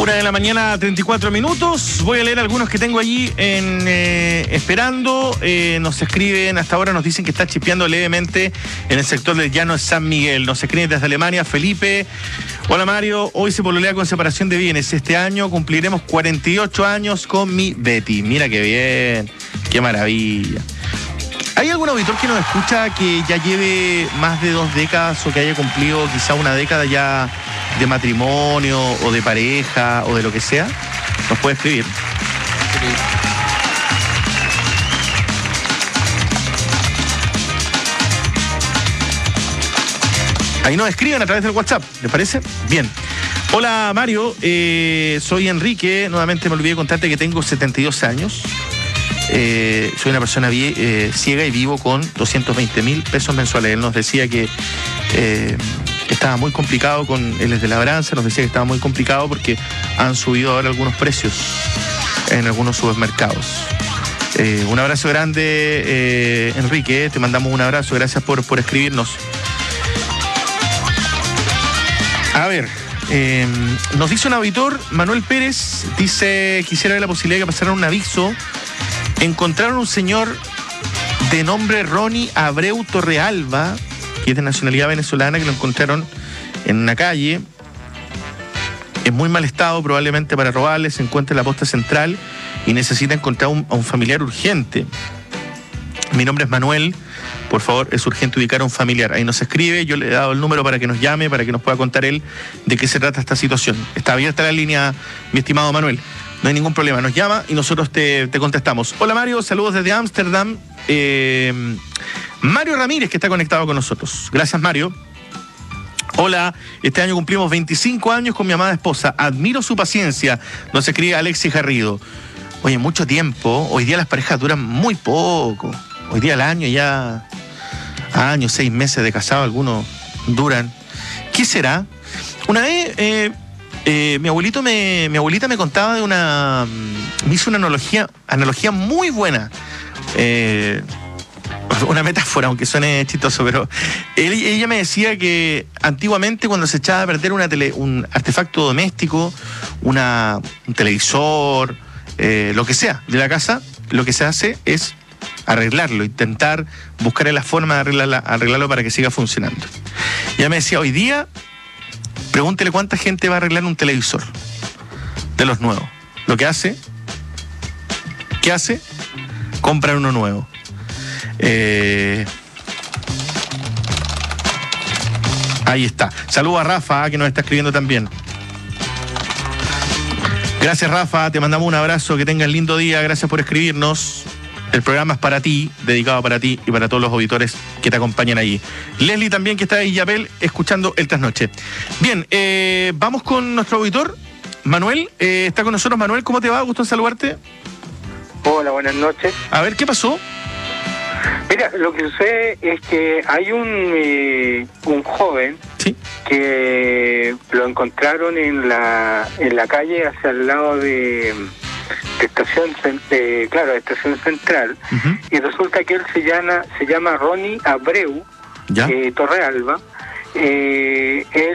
1:34 a.m. Voy a leer algunos que tengo allí esperando. Nos escriben, hasta ahora nos dicen que está chispeando levemente en el sector del Llano de San Miguel. Nos escriben desde Alemania, Felipe. Hola Mario, hoy se pololea con separación de bienes. Este año cumpliremos 48 años con mi Betty. Mira qué bien, qué maravilla. ¿Hay algún auditor que nos escucha que ya lleve más de 2 décadas o que haya cumplido quizá una década ya de matrimonio o de pareja o de lo que sea? Nos puede escribir. Ahí nos escriben a través del WhatsApp, ¿les parece? Bien. Hola Mario, soy Enrique. Nuevamente me olvidé de contarte que tengo 72 años. Soy una persona ciega y vivo con 220.000 pesos mensuales. Él nos decía que estaba muy complicado él es de Labranza, nos decía que estaba muy complicado porque han subido ahora algunos precios en algunos supermercados. Un abrazo grande, Enrique, te mandamos un abrazo, gracias por escribirnos. A ver, nos dice un auditor, Manuel Pérez, dice, quisiera ver la posibilidad de que pasaran un aviso. Encontraron un señor de nombre Ronnie Abreu Torrealba, que es de nacionalidad venezolana, que lo encontraron en una calle, en muy mal estado, probablemente para robarle. Se encuentra en la posta central y necesita encontrar a un familiar urgente. Mi nombre es Manuel, por favor, es urgente ubicar a un familiar. Ahí nos escribe, yo le he dado el número para que nos llame, para que nos pueda contar él de qué se trata esta situación. Está abierta la línea, mi estimado Manuel. No hay ningún problema, nos llama y nosotros te contestamos. Hola Mario, saludos desde Ámsterdam. Mario Ramírez, que está conectado con nosotros. Gracias Mario. Hola, este año cumplimos 25 años con mi amada esposa. Admiro su paciencia, nos escribe Alexis Garrido. Oye, mucho tiempo, hoy día las parejas duran muy poco. Hoy día al año ya, años, 6 meses de casado, algunos duran. ¿Qué será? Una vez... mi abuelita me contaba de me hizo una analogía muy buena, una metáfora, aunque suene chistoso, pero ella me decía que antiguamente cuando se echaba a perder un artefacto doméstico, un televisor, lo que sea de la casa, lo que se hace es arreglarlo, intentar buscar la forma de arreglarlo para que siga funcionando. Ella me decía, hoy día pregúntele cuánta gente va a arreglar un televisor de los nuevos. ¿Qué hace? Comprar uno nuevo. Ahí está. Saludos a Rafa, que nos está escribiendo también. Gracias Rafa, te mandamos un abrazo, que tengas lindo día, gracias por escribirnos. El programa es para ti, dedicado para ti y para todos los auditores que te acompañan allí. Leslie también, que está en Illapel, escuchando el Trasnoche. Bien, vamos con nuestro auditor, Manuel. Está con nosotros. Manuel, ¿cómo te va? Gusto en saludarte. Hola, buenas noches. A ver, ¿qué pasó? Mira, lo que sucede es que hay un joven, ¿sí?, que lo encontraron en la calle hacia el lado de estación central. Uh-huh. Y resulta que él se llama Ronnie Abreu Torrealba. Él